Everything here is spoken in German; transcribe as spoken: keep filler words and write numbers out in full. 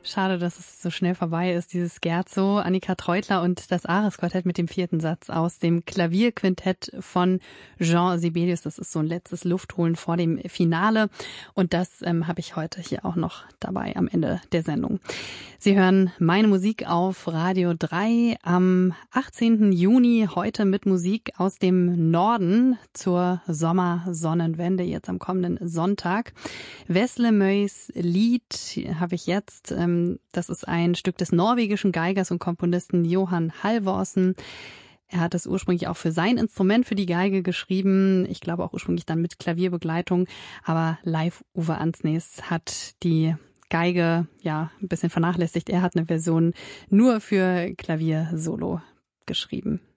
Schade, dass es so schnell vorbei ist, dieses Scherzo. Annika Treutler und das Ares-Quartett mit dem vierten Satz aus dem Klavierquintett von Jean Sibelius. Das ist so ein letztes Luftholen vor dem Finale. Und das ähm, habe ich heute hier auch noch dabei am Ende der Sendung. Sie hören meine Musik auf Radio drei am achtzehnten Juni, heute mit Musik aus dem Norden zur Sommersonnenwende, jetzt am kommenden Sonntag. Wesle Möys Lied habe ich jetzt. Ähm, das ist ein Stück des norwegischen Geigers und Komponisten Johan Halvorsen. Er hat es ursprünglich auch für sein Instrument, für die Geige geschrieben. Ich glaube auch ursprünglich dann mit Klavierbegleitung. Aber live Uwe Ansnes hat die Geige ja ein bisschen vernachlässigt. Er hat eine Version nur für Klavier solo geschrieben.